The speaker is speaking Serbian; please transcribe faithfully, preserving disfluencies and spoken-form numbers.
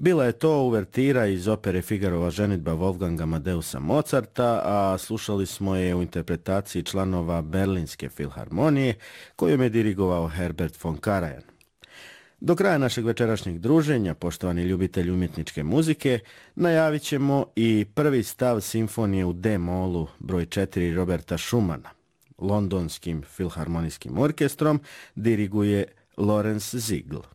Bila je to uvertira iz opere Figarova ženidba Wolfganga Amadeusa Mozarta, a slušali smo je u interpretaciji članova Berlinske filharmonije, kojom je dirigovao Herbert von Karajan. Do kraja našeg večerašnjeg druženja, poštovani ljubitelji umjetničke muzike, najavit ćemo i prvi stav simfonije u D-molu broj četiri Roberta Schumana. Londonskim filharmonijskim orkestrom diriguje Lorenz Ziegl.